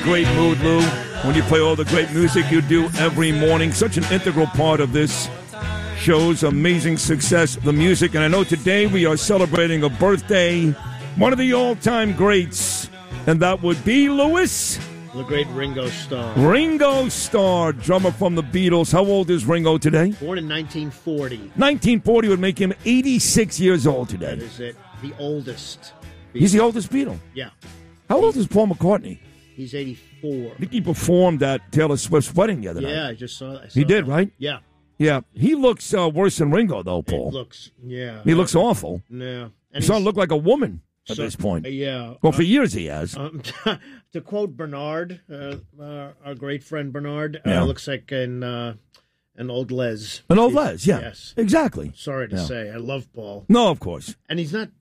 great mood, Lou, when you play all the great music you do every morning. Such an integral part of this show's amazing success, the music. And I know today we are celebrating a birthday, one of the all-time greats, and that would be Louis. The great Ringo Starr. Ringo Starr, drummer from the Beatles. How old is Ringo today? Born in 1940. 1940 would make him 86 years old today. That is it. The oldest Beatle. He's the oldest Beatle. Yeah. How old is Paul McCartney? He's 84. I think he performed at Taylor Swift's wedding the other night. Yeah, I just saw that. He did, right? Yeah. Yeah. He looks worse than Ringo, though, Paul. He looks awful. Yeah. He doesn't look like a woman at this point. Yeah. Well, for years he has. To quote Bernard, our great friend Bernard, Yeah. looks like an old Les. An old Les, yeah. Yes. Exactly. Sorry to say. I love Paul. No, of course. And he's not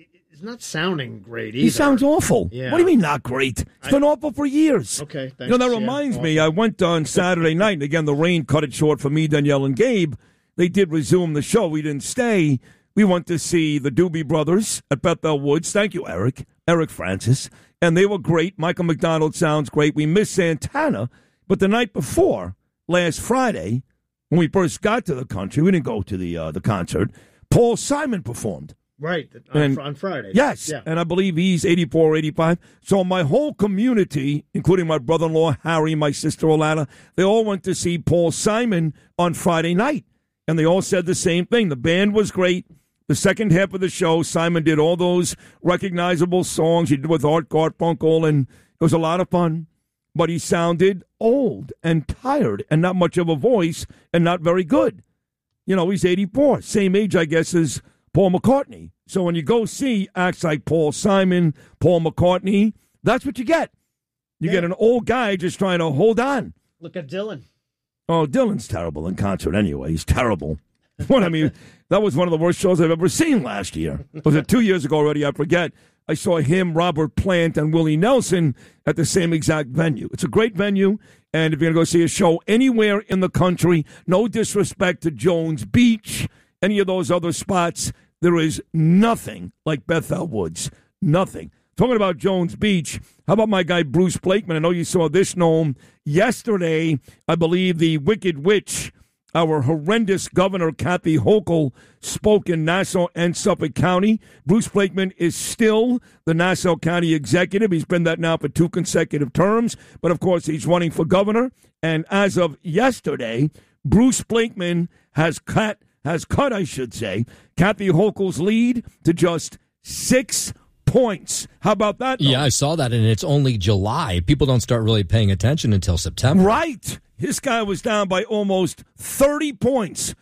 sounding great either. He sounds awful. Yeah. What do you mean not great? It's been awful for years. Okay, thanks. You know, that reminds me, I went on Saturday night, and again, the rain cut it short for me, Danielle, and Gabe. They did resume the show. We didn't stay. We went to see the Doobie Brothers at Bethel Woods. Thank you, Eric Francis. And they were great. Michael McDonald sounds great. We missed Santana. But the night before, last Friday, when we first got to the country, we didn't go to the concert, Paul Simon performed. Right, on Friday. Yes, yeah. And I believe he's 84 or 85. So my whole community, including my brother-in-law, Harry, my sister, Alana, they all went to see Paul Simon on Friday night. And they all said the same thing. The band was great. The second half of the show, Simon did all those recognizable songs he did with Art Garfunkel, and it was a lot of fun. But he sounded old and tired and not much of a voice and not very good. You know, he's 84, same age, I guess, as Paul McCartney. So when you go see acts like Paul Simon, Paul McCartney, that's what you get. You get an old guy just trying to hold on. Look at Dylan. Oh, Dylan's terrible in concert anyway. He's terrible. What I mean, that was one of the worst shows I've ever seen last year. Was it 2 years ago already? I forget. I saw him, Robert Plant, and Willie Nelson at the same exact venue. It's a great venue, and if you're going to go see a show anywhere in the country, no disrespect to Jones Beach, any of those other spots, there is nothing like Bethel Woods. Nothing. Talking about Jones Beach, how about my guy Bruce Blakeman? I know you saw this gnome yesterday. I believe the Wicked Witch, our horrendous governor, Kathy Hochul, spoke in Nassau and Suffolk County. Bruce Blakeman is still the Nassau County executive. He's been that now for 2 consecutive terms. But, of course, he's running for governor. And as of yesterday, Bruce Blakeman has cut, I should say, Kathy Hochul's lead to just 6 points. How about that? Though? Yeah, I saw that, and it's only July. People don't start really paying attention until September. Right. This guy was down by almost 30 points.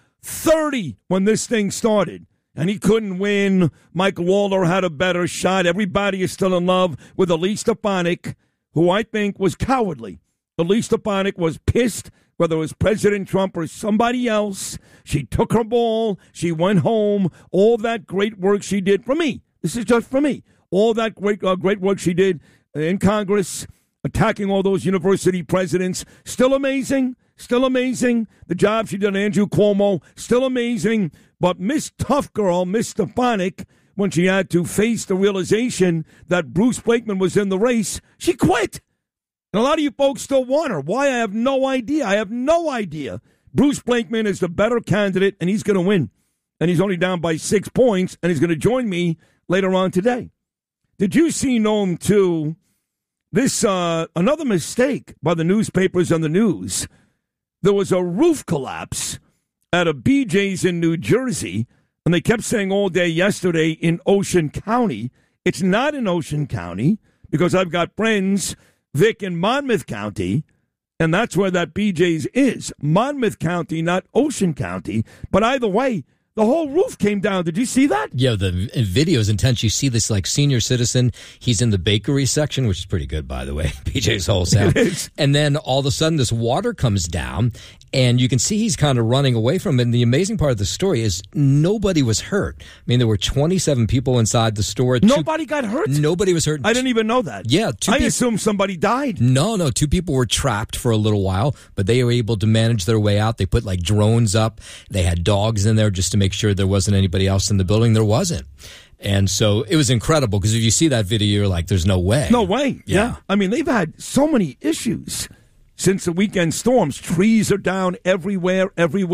30 when this thing started. And he couldn't win. Mike Lawler had a better shot. Everybody is still in love with Elise Stefanik, who I think was cowardly. Elise Stefanik was pissed, whether it was President Trump or somebody else. She took her ball. She went home. All that great work she did for me. This is just for me. All that great work she did in Congress, attacking all those university presidents, still amazing. Still amazing. The job she did on Andrew Cuomo, still amazing. But Miss Tough Girl, Miss Stefanik, when she had to face the realization that Bruce Blakeman was in the race, she quit. And a lot of you folks still want her. Why? I have no idea. I have no idea. Bruce Blakeman is the better candidate, and he's going to win. And he's only down by 6 points, and he's going to join me later on today. Did you see, Noam, too, this another mistake by the newspapers and the news? There was a roof collapse at a BJ's in New Jersey, and they kept saying all day yesterday in Ocean County. It's not in Ocean County because I've got friends, Vic, in Monmouth County, and that's where that BJ's is. Monmouth County, not Ocean County. But either way, the whole roof came down. Did you see that? Yeah, the video is intense. You see this like senior citizen. He's in the bakery section, which is pretty good, by the way. BJ's wholesale. And then all of a sudden this water comes down, and you can see he's kind of running away from it. And the amazing part of the story is nobody was hurt. I mean, there were 27 people inside the store. Nobody got hurt? Nobody was hurt. I didn't even know that. Yeah. I assumed somebody died. No. 2 people were trapped for a little while, but they were able to manage their way out. They put like drones up. They had dogs in there just to make sure there wasn't anybody else in the building. There wasn't. And so it was incredible because if you see that video, you're like, there's no way. No way. Yeah. I mean, they've had so many issues since the weekend storms. Trees are down everywhere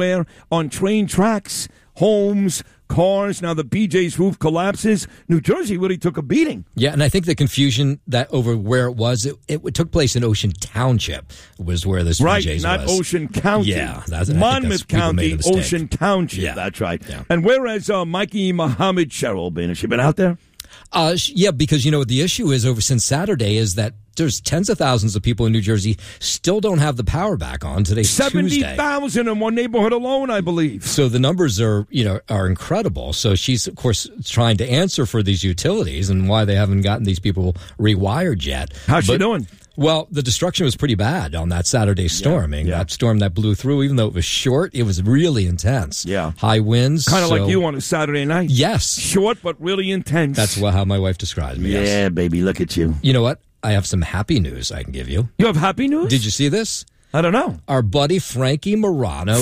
on train tracks, homes, cars. Now the BJ's roof collapses. New Jersey really took a beating. Yeah, and I think the confusion that over where it was, it took place in Ocean Township was where this BJ's not was. Ocean County. Yeah. Monmouth County, Ocean Township. Yeah. That's right. Yeah. And where has Mikey Muhammad Cheryl been? Has she been out there? Yeah, because, the issue is over since Saturday is that there's tens of thousands of people in New Jersey still don't have the power back on. Today's 70,000 in one neighborhood alone, I believe. So the numbers are incredible. So she's, of course, trying to answer for these utilities and why they haven't gotten these people rewired yet. How's she doing? Well, the destruction was pretty bad on that Saturday storm. That storm that blew through, even though it was short, it was really intense. Yeah. High winds. Kind of like you on a Saturday night. Yes. Short, but really intense. That's how my wife describes me. Yeah, yes. baby, look at you. You know what? I have some happy news I can give you. You have happy news? Did you see this? I don't know. Our buddy Frankie Morano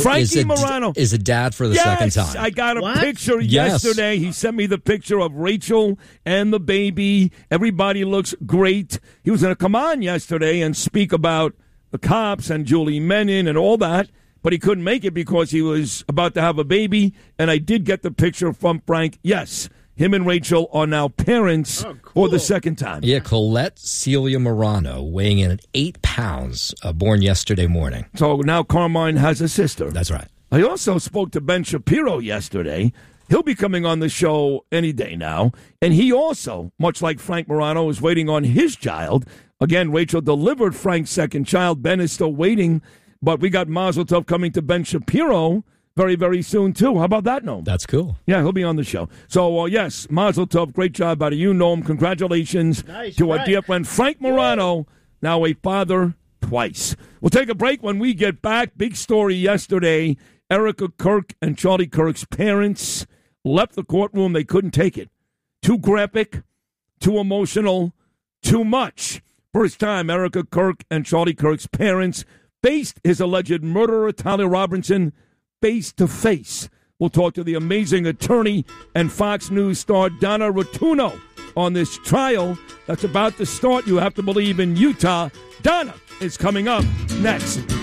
is a dad for the second time. I got a picture yesterday. He sent me the picture of Rachel and the baby. Everybody looks great. He was going to come on yesterday and speak about the cops and Julie Menin and all that, but he couldn't make it because he was about to have a baby, and I did get the picture from Frank. Yes. Him and Rachel are now parents for the second time. Yeah, Colette Celia Morano, weighing in at 8 pounds, born yesterday morning. So now Carmine has a sister. That's right. I also spoke to Ben Shapiro yesterday. He'll be coming on the show any day now. And he also, much like Frank Morano, is waiting on his child. Again, Rachel delivered Frank's second child. Ben is still waiting. But we got Mazel Tov coming to Ben Shapiro very, very soon, too. How about that, Noam? That's cool. Yeah, he'll be on the show. So, yes, Mazel Tov. Great job out of you, Noam. Congratulations to our dear friend Frank Morano, now a father twice. We'll take a break when we get back. Big story yesterday. Erica Kirk and Charlie Kirk's parents left the courtroom. They couldn't take it. Too graphic, too emotional, too much. First time Erica Kirk and Charlie Kirk's parents faced his alleged murderer, Tyler Robinson, face to face. We'll talk to the amazing attorney and Fox News star Donna Rotuno on this trial that's about to start. You have to believe in Utah. Donna is coming up next.